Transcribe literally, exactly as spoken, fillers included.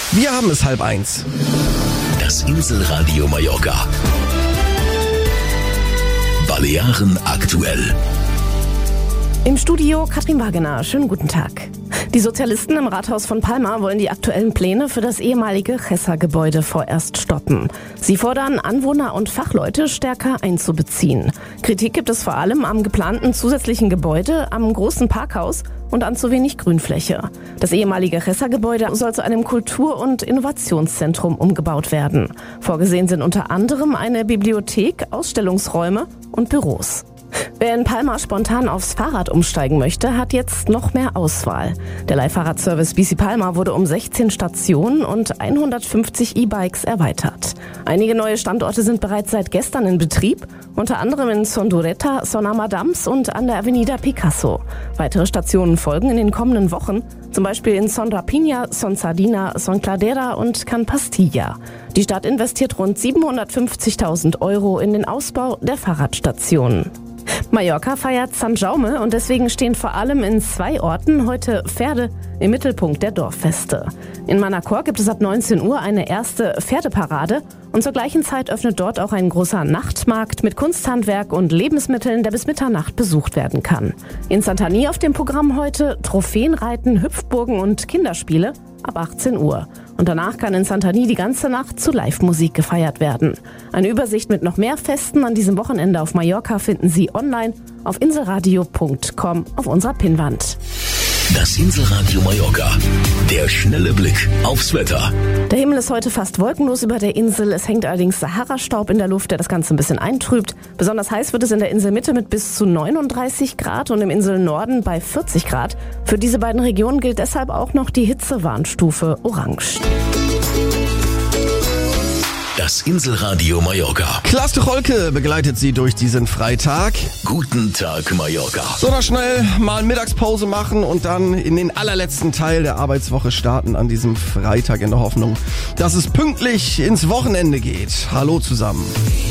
Wir haben es halb eins. Das Inselradio Mallorca. Balearen aktuell. Im Studio Katrin Wagener. Schönen guten Tag. Die Sozialisten im Rathaus von Palma wollen die aktuellen Pläne für das ehemalige Chessa-Gebäude vorerst stoppen. Sie fordern, Anwohner und Fachleute stärker einzubeziehen. Kritik gibt es vor allem am geplanten zusätzlichen Gebäude, am großen Parkhaus und an zu wenig Grünfläche. Das ehemalige Chessa-Gebäude soll zu einem Kultur- und Innovationszentrum umgebaut werden. Vorgesehen sind unter anderem eine Bibliothek, Ausstellungsräume und Büros. Wer in Palma spontan aufs Fahrrad umsteigen möchte, hat jetzt noch mehr Auswahl. Der Leihfahrradservice B C Palma wurde um sechzehn Stationen und hundertfünfzig E-Bikes erweitert. Einige neue Standorte sind bereits seit gestern in Betrieb, unter anderem in Sondureta, Zona Madams und an der Avenida Picasso. Weitere Stationen folgen in den kommenden Wochen, zum Beispiel in Son Rapina, Son Sardina, Son Cladera und Can Pastilla. Die Stadt investiert rund siebenhundertfünfzigtausend Euro in den Ausbau der Fahrradstationen. Mallorca feiert San Jaume und deswegen stehen vor allem in zwei Orten heute Pferde im Mittelpunkt der Dorffeste. In Manacor gibt es ab neunzehn Uhr eine erste Pferdeparade und zur gleichen Zeit öffnet dort auch ein großer Nachtmarkt mit Kunsthandwerk und Lebensmitteln, der bis Mitternacht besucht werden kann. In Santani auf dem Programm heute Trophäenreiten, Hüpfburgen und Kinderspiele ab achtzehn Uhr. Und danach kann in Santani die ganze Nacht zu Live-Musik gefeiert werden. Eine Übersicht mit noch mehr Festen an diesem Wochenende auf Mallorca finden Sie online auf inselradio punkt com auf unserer Pinnwand. Das Inselradio Mallorca. Der schnelle Blick aufs Wetter. Der Himmel ist heute fast wolkenlos über der Insel. Es hängt allerdings Sahara-Staub in der Luft, der das Ganze ein bisschen eintrübt. Besonders heiß wird es in der Inselmitte mit bis zu neununddreißig Grad und im Inselnorden bei vierzig Grad. Für diese beiden Regionen gilt deshalb auch noch die Hitzewarnstufe Orange. Das Inselradio Mallorca. Klaas de Golke begleitet Sie durch diesen Freitag. Guten Tag, Mallorca. So, noch schnell mal Mittagspause machen und dann in den allerletzten Teil der Arbeitswoche starten an diesem Freitag in der Hoffnung, dass es pünktlich ins Wochenende geht. Hallo zusammen.